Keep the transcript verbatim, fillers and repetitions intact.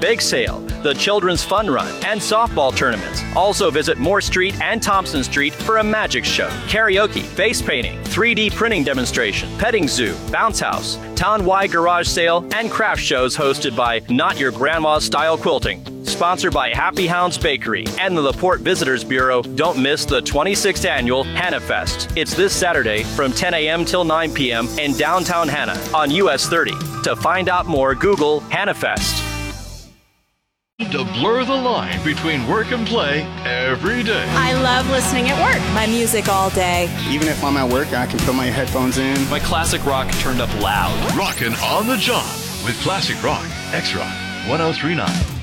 bake sale, the children's fun run, and softball tournaments. Also visit Moore Street and Thompson Street for a magic show, karaoke, face painting, three D printing demonstration, petting zoo, bounce house, town-wide garage sale, and craft shows hosted by Not Your Grandma's Style Quilting. Sponsored by Happy Hounds Bakery and the LaPorte Visitors Bureau. Don't miss the twenty-sixth Annual Hannah Fest. It's this Saturday from ten a.m. till nine p.m. in downtown Hannah on U S thirty. To find out more, Google Hannah Fest. To blur the line between work and play every day. I love listening at work. My music all day. Even if I'm at work, I can put my headphones in. My classic rock turned up loud. Rockin' on the job with Classic Rock. X-Rock one oh three point nine.